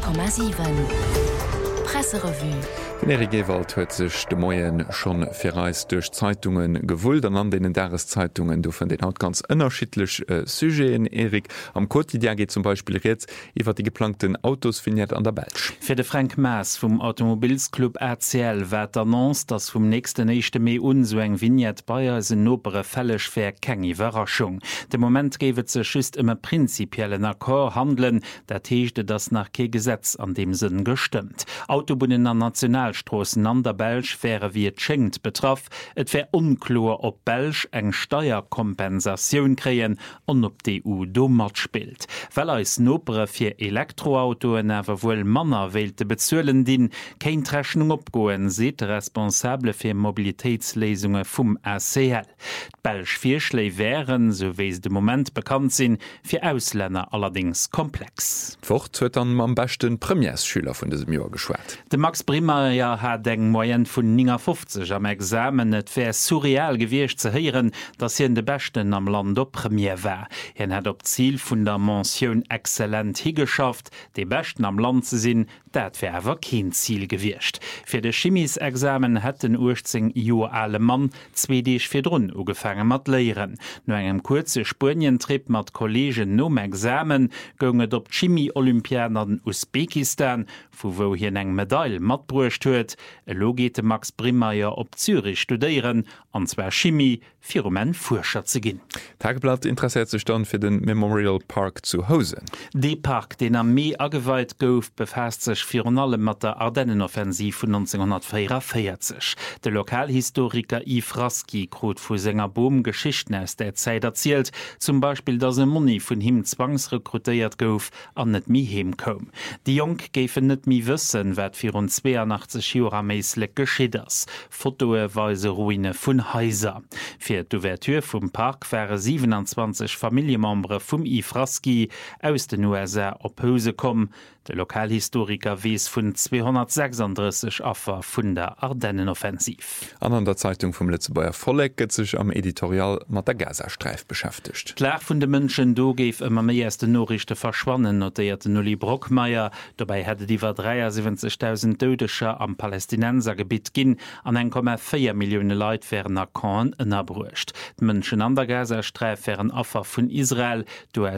100,7 Presserevue. Erik Gewald huet sech de Moien schon firreis duch Zeitungen gewull, an denen Jahreszeitungen du vun den haut ganz ënnerschitlech Sujeen. Erik, am Quotidien geht zum Beispiel jetzt iwwer die geplanten Autos finiert an der Belsch. Für de Frank Maas vom Automobilsclub RCL wird annonst, dass vom nächsten 1. Mai so eng Vignette Bayer se nobere fälleg fir keng Überraschung. De Moment gewet se schüst immer prinzipiellen Akkor handeln, der techte das nach ke Gesetz an dem Sinn gestimmt. Autobunnen an Nationalstrossen an der Belsch wäre wie schenkt betraff, et wär unklar ob Belsch eng Steuerkompensation kreen und ob die EU domat spielt. Weil als nobere fir Elektroautoen awer wohl Manner wählte bezuelen din, kein Rechnung opgoen, seht responsable fir Mobilitätslesungen vum RCL. Belsch Vierschlei wären, so wie es de Moment bekannt sinn, fir Ausländer allerdings komplex. Fort huet an am besten Premiersschüler vun diesem Jahr geschwert. De Max Brimeier hat eng Moyen vun 59 am Examen, et wär surreal gewircht ze heieren, dass hi de besten am Land op Premier war. Hi hat op Ziel vun der Mention exzellent higeschafft, de besten am Land ze sinn, dat wär awer kein Ziel gewircht. Fir de Chemisexamen het den 18 Joer alle Mann 2 Dich fir drun ugefangen mat leieren. No engem kurze Spurientrip mat Kollegen nom Examen gonget op Chemie-Olympiaden an Usbekistan, wo hi eng Medaille mat bruecht huet. Logete Max Brimeier op Zürich studieren, anzwer Chemie fir en Forscher ze ginn. Tageblatt interessiert sech dann fir den Memorial Park zu Hause. De Park, den am Mai ageweit gouf, befasst sech fir allem mat der Ardennenoffensiv vun 1944. De Lokalhistoriker Yves Raski krut vu Sänger Boom Geschichten aus der Zeit erzählt, zum Beispiel dass se Moni vun him zwangsrekrutiert gouf an net mi hem kom. Die Jung géfen net mi wëssen, wat 82 Jora meisleg geschieders. Fotoe weise Ruine vun Häiser. Fir d'Ouverture vum Park wäre 27 Familiemembre vum Yves Raski aus den USA op Hose kom. De Lokalhistoriker wies vun 236 Affer vun der Ardennenoffensiv. An der Zeitung vum Lützebauer Volk gët sech am Editorial mat der Gazastreif beschäftigt. Klar vun de Mënschen do géif ëmmer méi erste Norrichte verschwannen, notierte Nulli Brockmeier. Dabei hätte diewer 73.000 Dodescher am Palästinensergebiet ginn, an 1,4 Millioune Leiit wären a Kan ënnerbruecht. D'Mënschen an der Gazastreif wären Affer vun Israel, do